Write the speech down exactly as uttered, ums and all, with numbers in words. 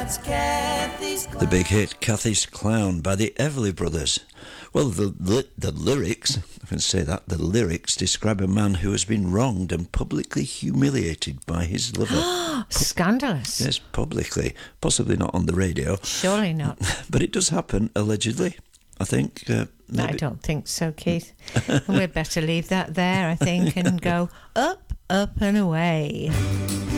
That's Kathy's Clown. The big hit Kathy's Clown by the Everly Brothers. Well, the, the the lyrics, I can say that, the lyrics describe a man who has been wronged and publicly humiliated by his lover. Scandalous. Yes, publicly. Possibly not on the radio. Surely not. But it does happen, allegedly, I think. Uh, I don't think so, Keith. We'd better leave that there, I think, and go up, up and away.